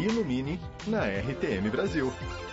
Ilumine na RTM Brasil.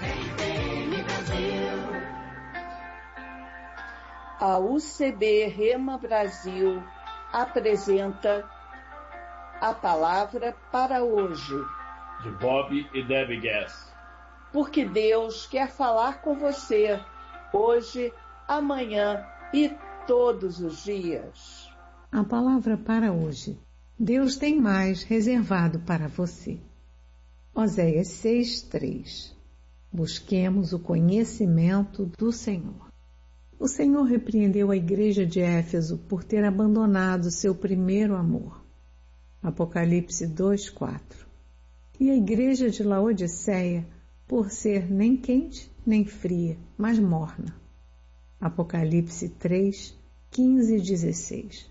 A UCB Rema Brasil apresenta a palavra para hoje, de Bob e Debbie Gass. Porque Deus quer falar com você hoje, amanhã e todos os dias. A palavra para hoje. Deus tem mais reservado para você. Oséias 6:3. Busquemos o conhecimento do Senhor. O Senhor repreendeu a igreja de Éfeso por ter abandonado seu primeiro amor. Apocalipse 2:4. E a igreja de Laodiceia por ser nem quente nem fria, mas morna. Apocalipse 3:15 e 16.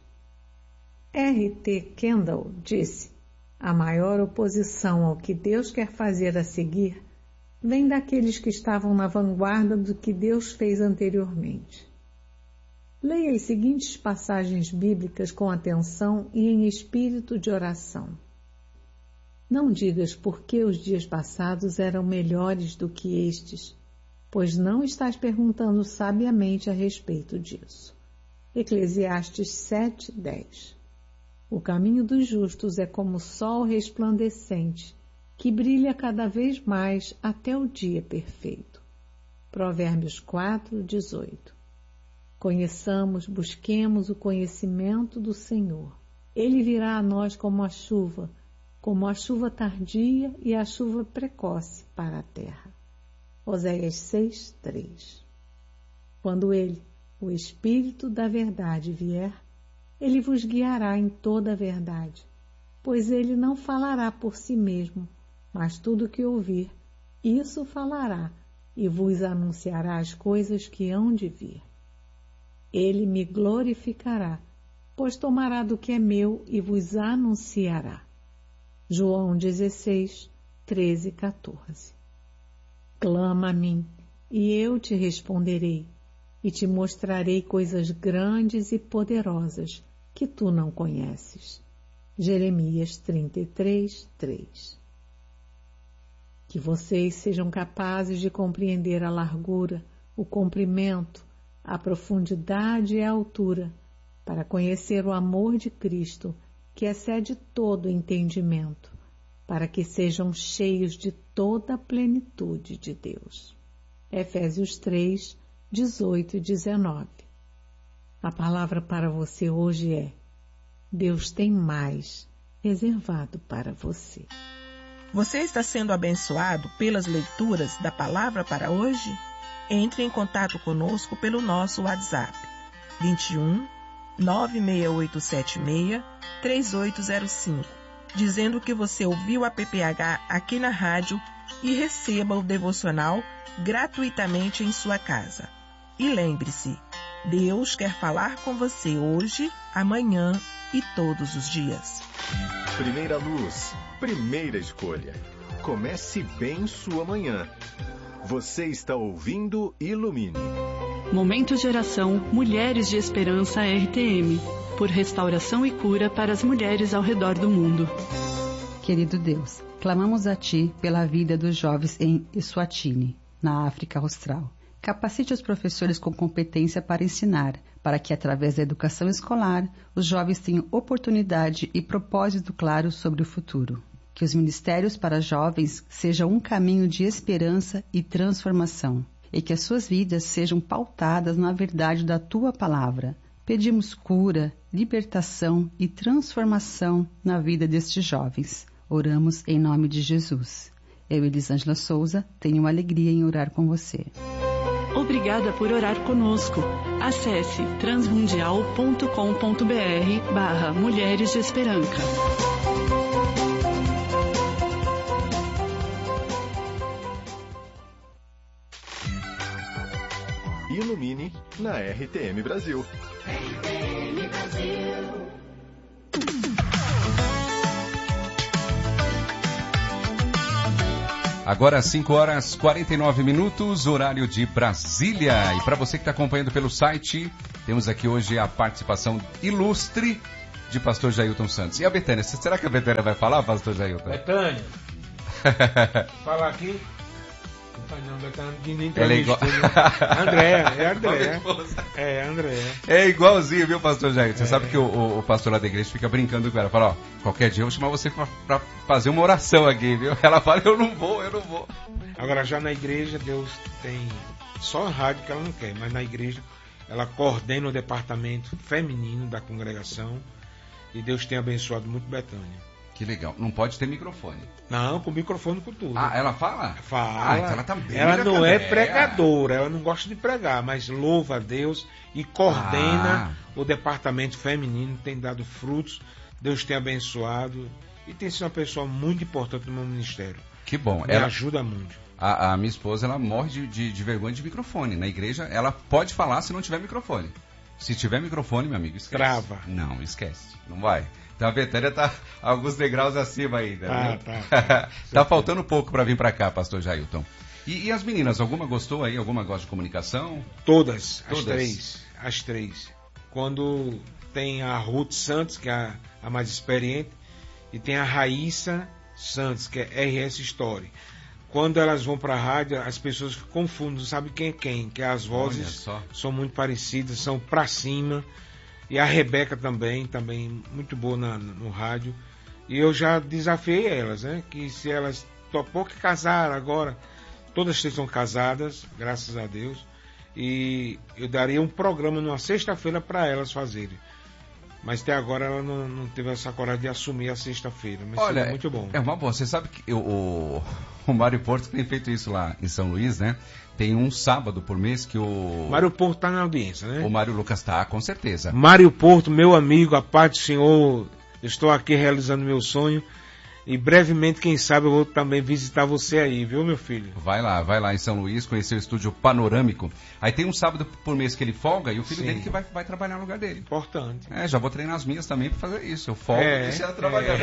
R.T. Kendall disse: a maior oposição ao que Deus quer fazer a seguir vem daqueles que estavam na vanguarda do que Deus fez anteriormente. Leia as seguintes passagens bíblicas com atenção e em espírito de oração. Não digas porque os dias passados eram melhores do que estes, pois não estás perguntando sabiamente a respeito disso. Eclesiastes 7:10. O caminho dos justos é como o sol resplandecente, que brilha cada vez mais até o dia perfeito. Provérbios 4:18. Conheçamos, busquemos o conhecimento do Senhor. Ele virá a nós como a chuva tardia e a chuva precoce para a terra. Oséias 6:3. Quando ele, o Espírito da verdade, vier, ele vos guiará em toda a verdade, pois ele não falará por si mesmo, mas tudo o que ouvir, isso falará e vos anunciará as coisas que hão de vir. Ele me glorificará, pois tomará do que é meu e vos anunciará. João 16:13 e 14. Clama a mim, e eu te responderei, e te mostrarei coisas grandes e poderosas que tu não conheces. Jeremias 33:3. Que vocês sejam capazes de compreender a largura, o comprimento, a profundidade e a altura, para conhecer o amor de Cristo, que excede todo entendimento, para que sejam cheios de toda a plenitude de Deus. Efésios 3:18 e 19. A palavra para você hoje é: Deus tem mais reservado para você. Você está sendo abençoado pelas leituras da palavra para hoje? Entre em contato conosco pelo nosso WhatsApp 21 96876 3805, dizendo que você ouviu a PPH aqui na rádio e receba o devocional gratuitamente em sua casa. E lembre-se, Deus quer falar com você hoje, amanhã e todos os dias. Primeira luz, primeira escolha. Comece bem sua manhã. Você está ouvindo Ilumine. Momento de oração Mulheres de Esperança RTM, por restauração e cura para as mulheres ao redor do mundo. Querido Deus, clamamos a Ti pela vida dos jovens em Eswatini, na África Austral. Capacite os professores com competência para ensinar, para que, através da educação escolar, os jovens tenham oportunidade e propósito claro sobre o futuro. Que os ministérios para jovens sejam um caminho de esperança e transformação, e que as suas vidas sejam pautadas na verdade da Tua palavra. Pedimos cura, libertação e transformação na vida destes jovens. Oramos em nome de Jesus. Eu, Elisângela Souza, tenho alegria em orar com você. Obrigada por orar conosco. Acesse transmundial.com.br/Mulheres de Esperança. Ilumine na RTM Brasil. RTM Brasil. Agora 5 horas 49 minutos, horário de Brasília. E para você que está acompanhando pelo site, temos aqui hoje a participação ilustre de pastor Jailton Santos. E a Betânia? Será que a Betânia vai falar, pastor Jailton? Betânia. Falar aqui. Ela é igual... Andréia. É igualzinho, viu, pastor Jair? Você sabe que o pastor lá da igreja fica brincando com ela. Fala, ó, qualquer dia eu vou chamar você pra fazer uma oração aqui, viu? Ela fala, eu não vou. Agora, já na igreja, Deus tem só a rádio que ela não quer, mas na igreja ela coordena o departamento feminino da congregação e Deus tem abençoado muito Betânia. Que legal. Não pode ter microfone. Não, com microfone com tudo. Ah, ela fala? Fala. Então ela tá bem. Ela não é pregadora, ela não gosta de pregar, mas louva a Deus e coordena o departamento feminino, tem dado frutos, Deus tem abençoado e tem sido uma pessoa muito importante no meu ministério. Que bom. Ela ajuda muito. A minha esposa, ela morre de vergonha de microfone. Na igreja, ela pode falar se não tiver microfone. Se tiver microfone, meu amigo, esquece. Trava. Não, esquece. Não vai. Então a Betânia tá alguns degraus acima ainda. Tá faltando pouco para vir para cá, pastor Jailton. E as meninas, alguma gostou aí? Alguma gosta de comunicação? Todas. As três. Quando tem a Ruth Santos, que é a mais experiente, e tem a Raíssa Santos, que é RS Story. Quando elas vão para a rádio, as pessoas confundem, não sabem quem é quem, que as vozes são muito parecidas, são para cima. E a Rebeca também muito boa no rádio. E eu já desafiei elas, né? Que se elas topou que casaram agora, todas três são casadas, graças a Deus. E eu daria um programa numa sexta-feira para elas fazerem. Mas até agora ela não teve essa coragem de assumir a sexta-feira. Mas olha, muito bom. É uma boa. Você sabe que o Mário Porto tem feito isso lá em São Luís, né? Tem um sábado por mês que o... Mário Porto está na audiência, né? O Mário Lucas tá, com certeza. Mário Porto, meu amigo, a paz do Senhor, estou aqui realizando meu sonho. E brevemente, quem sabe, eu vou também visitar você aí, viu, meu filho? Vai lá em São Luís, conhecer o estúdio panorâmico. Aí tem um sábado por mês que ele folga e o filho dele que vai trabalhar no lugar dele. Importante. Já vou treinar as minhas também para fazer isso. Eu folgo e deixo ela trabalhar.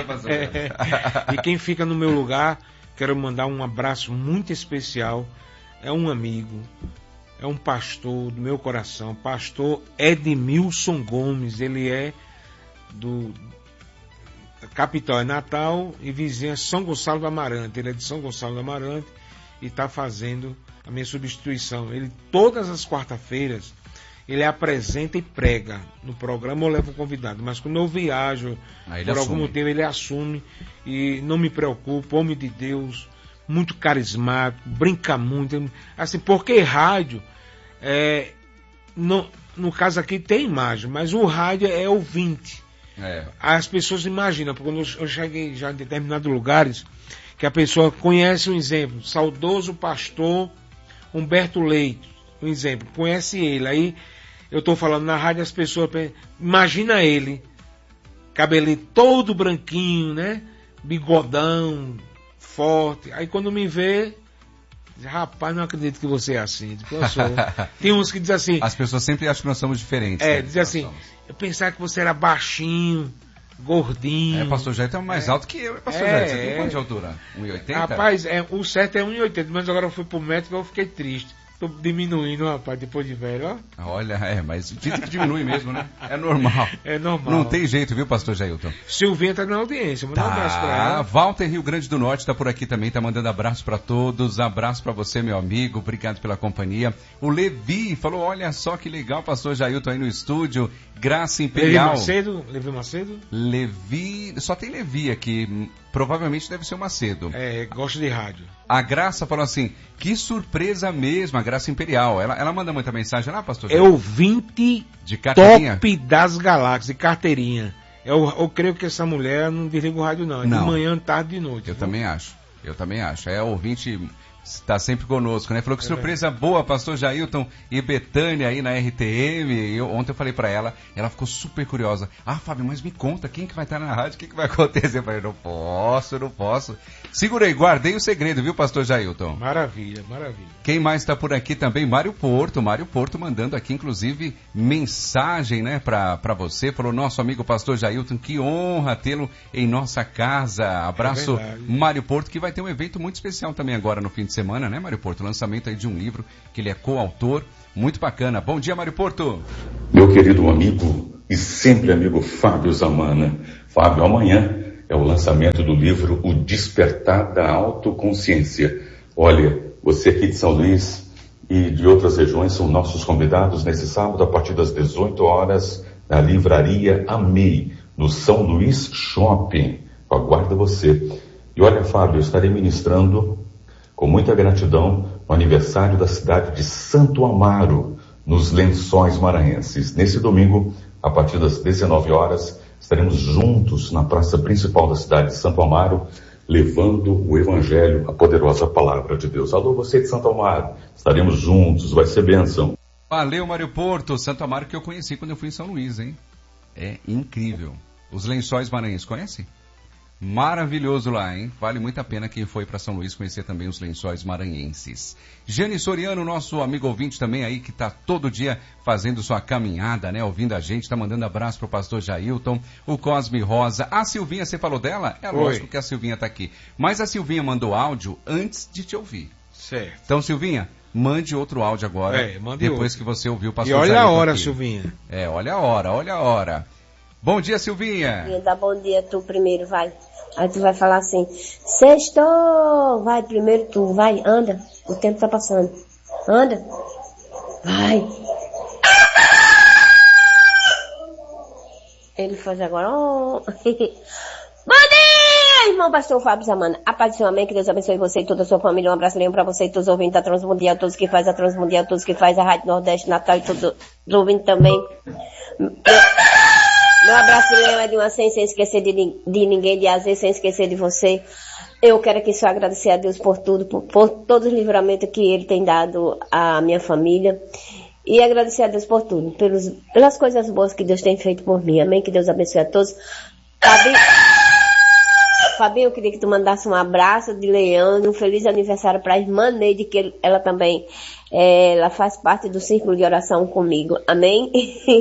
E quem fica no meu lugar, quero mandar um abraço muito especial. É um amigo, é um pastor do meu coração, pastor Edmilson Gomes. Ele é do... A capital é Natal e vizinha São Gonçalo do Amarante. Ele é de São Gonçalo do Amarante e está fazendo a minha substituição. Ele, todas as quarta-feiras, ele apresenta e prega no programa, eu levo um convidado. Mas quando eu viajo, por algum motivo, ele assume e não me preocupo. Homem de Deus, muito carismático, brinca muito. Assim, porque rádio, no caso aqui tem imagem, mas o rádio é ouvinte. As pessoas imaginam, porque quando eu cheguei já em determinados lugares, que a pessoa conhece um exemplo, saudoso pastor Humberto Leite, um exemplo, conhece ele, aí eu estou falando na rádio, as pessoas pensam, imagina ele, cabelinho todo branquinho, né, bigodão, forte, aí quando me vê, rapaz, não acredito que você é assim. Eu sou. Tem uns que dizem assim... As pessoas sempre acham que nós somos diferentes. Dizem assim, eu pensava que você era baixinho, gordinho. Pastor Jair é mais alto que eu. Pastor Jair, você tem quanto de altura? 1,80? Rapaz, o certo é 1,80, mas agora eu fui pro médico e eu fiquei triste. Tô diminuindo, rapaz, depois de velho, ó. Olha, mas dizem que diminui mesmo, né? É normal. É normal. Não tem jeito, viu, pastor Jailton? Silvinha tá na audiência, manda um abraço pra ela. Walter Rio Grande do Norte tá por aqui também, tá mandando abraço pra todos, abraço pra você, meu amigo, obrigado pela companhia. O Levi falou, olha só que legal, pastor Jailton aí no estúdio, Graça Imperial. Levi Macedo? Levi, só tem Levi aqui, provavelmente deve ser o Macedo. Gosta de rádio. A Graça falou assim, que surpresa mesmo, a Graça Imperial. Ela manda muita mensagem lá, pastor? É ouvinte de carteirinha? Top das galáxias, de carteirinha. Eu creio que essa mulher não desliga o rádio não, de manhã, tarde e noite. Eu também acho. É ouvinte... Está sempre conosco, né? Falou que surpresa boa, pastor Jailton e Betânia aí na RTM. Ontem eu falei para ela, ela ficou super curiosa. Fábio, mas me conta, quem que vai estar na rádio? O que vai acontecer? Eu falei, não posso. Segura aí, guardei o segredo, viu, pastor Jailton? Maravilha. Quem mais está por aqui também? Mário Porto mandando aqui, inclusive, mensagem, né, para você. Falou, nosso amigo pastor Jailton, que honra tê-lo em nossa casa. Abraço, Mário Porto, que vai ter um evento muito especial também agora no fim de semana, né, Mário Porto? Lançamento aí de um livro que ele é coautor, muito bacana. Bom dia, Mário Porto. Meu querido amigo e sempre amigo Fábio Zamana. Fábio, amanhã é o lançamento do livro O Despertar da Autoconsciência. Olha, você aqui de São Luís e de outras regiões são nossos convidados nesse sábado a partir das 18 horas na livraria Amei, no São Luís Shopping. Eu aguardo você. E olha, Fábio, eu estarei ministrando com muita gratidão no aniversário da cidade de Santo Amaro, nos Lençóis Maranhenses. Nesse domingo, a partir das 19 horas, estaremos juntos na praça principal da cidade de Santo Amaro, levando o Evangelho, a poderosa palavra de Deus. Alô, você de Santo Amaro, estaremos juntos, vai ser bênção. Valeu, Mário Porto, Santo Amaro que eu conheci quando eu fui em São Luís, hein? É incrível. Os Lençóis Maranhenses, conhece? Maravilhoso lá, hein? Vale muito a pena quem foi para São Luís conhecer também os Lençóis Maranhenses. Jane Soriano, nosso amigo ouvinte também aí, que está todo dia fazendo sua caminhada, né? Ouvindo a gente, está mandando abraço pro pastor Jailton, o Cosme Rosa. A Silvinha, você falou dela? É lógico que a Silvinha está aqui. Mas a Silvinha mandou áudio antes de te ouvir. Certo. Então, Silvinha, mande outro áudio agora, depois que você ouviu o pastor Jailton. E olha Jailton a hora, aqui. Silvinha. Olha a hora, olha a hora. Bom dia, Silvinha. Dá bom dia tu primeiro, vai. Aí tu vai falar assim, sextou, vai, primeiro tu, vai, anda, o tempo tá passando, anda, vai. Ele faz agora, oh. Bom dia, irmão pastor Fábio Zamana, a paz do Senhor, amém, que Deus abençoe você e toda a sua família, um abraço leão pra você e todos os ouvintes da Transmundial, todos que faz a Transmundial, todos que faz a Rádio Nordeste Natal e todos os ouvintes também. Meu abraço, Leão, é de uma sem esquecer de ninguém, de azer, sem esquecer de você. Eu quero aqui só agradecer a Deus por tudo, por todos os livramentos que Ele tem dado à minha família. E agradecer a Deus por tudo, pelas coisas boas que Deus tem feito por mim. Amém? Que Deus abençoe a todos. Fabinho, eu queria que tu mandasse um abraço de Leão, um feliz aniversário para a irmã Neide, que ela também ela faz parte do círculo de oração comigo. Amém?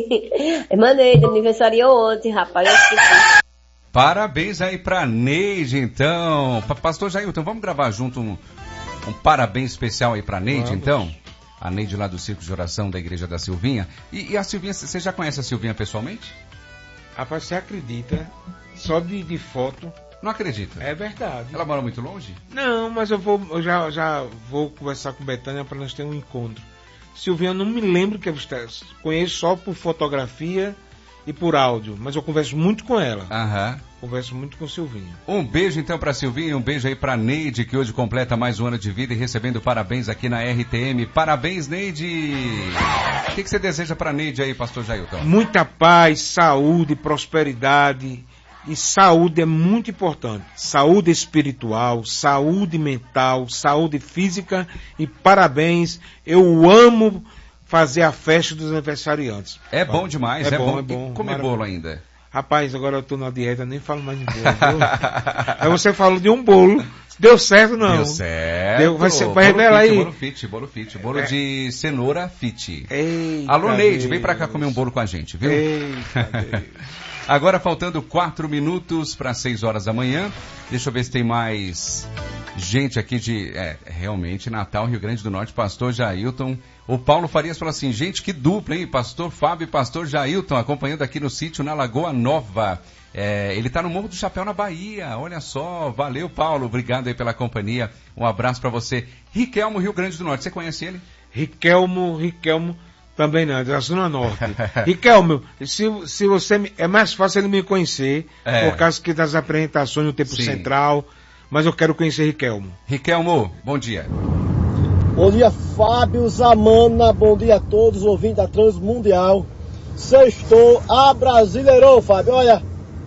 Irmã Neide, aniversariou ontem, rapaz. Eu esqueci. Parabéns aí pra Neide, então. Pastor Jailton, vamos gravar junto um parabéns especial aí pra Neide, então? A Neide lá do Círculo de Oração da Igreja da Silvinha. E a Silvinha, você já conhece a Silvinha pessoalmente? Rapaz, você acredita? Só de foto. Não acredita? É verdade. Ela mora muito longe? Não, mas eu já vou conversar com Betânia para nós ter um encontro. Silvinha, eu não me lembro que eu conheço só por fotografia e por áudio, mas eu converso muito com ela. Aham. Converso muito com Silvinha. Um beijo então pra Silvinha, um beijo aí pra Neide, que hoje completa mais um ano de vida e recebendo parabéns aqui na RTM. Parabéns, Neide! O que você deseja pra Neide aí, pastor Jailton? Muita paz, saúde, prosperidade. E saúde é muito importante. Saúde espiritual, saúde mental, saúde física e parabéns. Eu amo fazer a festa dos aniversariantes. É bom demais, é bom. É bom. E comer bolo ainda. Rapaz, agora eu tô na dieta, nem falo mais em bolo. Aí você falou de um bolo. Deu certo, não? Deu certo. Vai revelar aí. Bolo fit. Bolo de cenoura fit. Eita, alô, Neide, vem pra cá comer um bolo com a gente, viu? Eita, Agora faltando 4 minutos para 6 horas da manhã. Deixa eu ver se tem mais gente aqui de... realmente, Natal, Rio Grande do Norte, pastor Jailton. O Paulo Farias falou assim, gente, que dupla, hein? Pastor Fábio e pastor Jailton, acompanhando aqui no sítio na Lagoa Nova. Ele tá no Morro do Chapéu, na Bahia. Olha só, valeu, Paulo. Obrigado aí pela companhia. Um abraço para você. Riquelmo, Rio Grande do Norte, você conhece ele? Riquelmo... Também não, da Zona Norte. Riquelmo, se você... É mais fácil ele me conhecer, por causa que das apresentações no Tempo Central, mas eu quero conhecer Riquelmo. Riquelmo, bom dia. Bom dia, Fábio Zamana, bom dia a todos, ouvintes da Transmundial. Sextou, abrasileirou, Fábio, olha.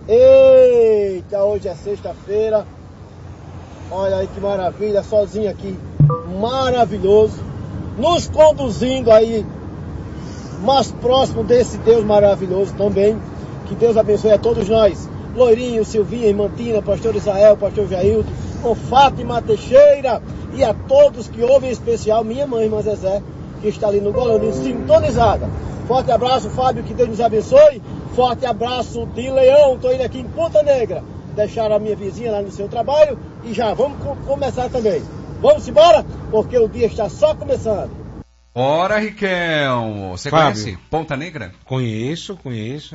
Eita, hoje é sexta-feira. Olha aí que maravilha, sozinho aqui, maravilhoso. Nos conduzindo aí mais próximo desse Deus maravilhoso também. Que Deus abençoe a todos nós. Loirinho, Silvinha, Irmantina, pastor Israel, pastor Jailton, com Fátima Teixeira e a todos que ouvem, em especial minha mãe, irmã Zezé, que está ali no Goloninho, sintonizada. Forte abraço, Fábio, que Deus nos abençoe. Forte abraço de Leão, estou indo aqui em Ponta Negra, deixar a minha vizinha lá no seu trabalho e já vamos começar também. Vamos embora, porque o dia está só começando. Ora, Riquelmo, você Fábio, conhece Ponta Negra? Conheço.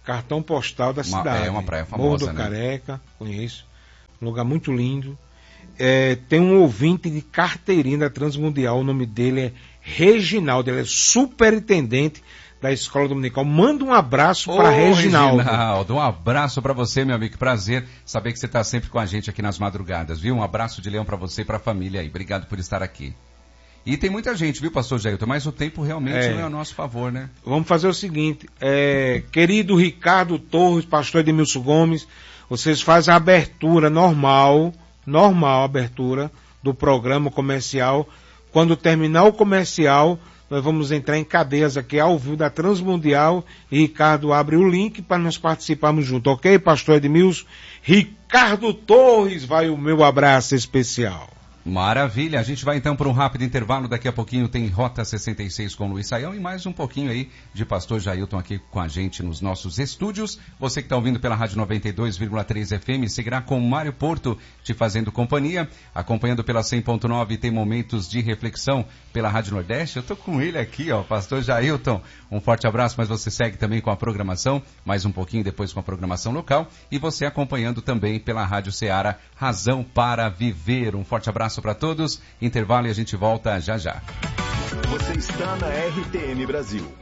cartão postal da cidade. É uma praia famosa, Morro do né? Careca, conheço. Um lugar muito lindo. Tem um ouvinte de carteirinha da Transmundial, o nome dele é Reginaldo, ele é superintendente da Escola Dominical. Manda um abraço para Reginaldo. Reginaldo, um abraço para você, meu amigo. Que prazer saber que você está sempre com a gente aqui nas madrugadas, viu? Um abraço de leão para você e para a família aí. Obrigado por estar aqui. E tem muita gente, viu, pastor Jailton? Mas o tempo realmente não é a nosso favor, né? Vamos fazer o seguinte, querido Ricardo Torres, pastor Edmilson Gomes, vocês fazem a abertura normal, a abertura do programa comercial. Quando terminar o comercial, nós vamos entrar em cadeias aqui ao vivo da Transmundial e Ricardo abre o link para nós participarmos juntos, ok, pastor Edmilson? Ricardo Torres, vai o meu abraço especial. Maravilha, a gente vai então para um rápido intervalo, daqui a pouquinho tem Rota 66 com Luiz Saião e mais um pouquinho aí de pastor Jailton aqui com a gente nos nossos estúdios. Você que está ouvindo pela Rádio 92,3 FM, seguirá com Mário Porto te fazendo companhia, acompanhando pela 100.9 tem momentos de reflexão pela Rádio Nordeste. Eu estou com ele aqui, ó, pastor Jailton, um forte abraço, mas você segue também com a programação, mais um pouquinho depois com a programação local e você acompanhando também pela Rádio Ceará, Razão para Viver. Um forte abraço para todos, intervalo e a gente volta já já. Você está na RTM Brasil.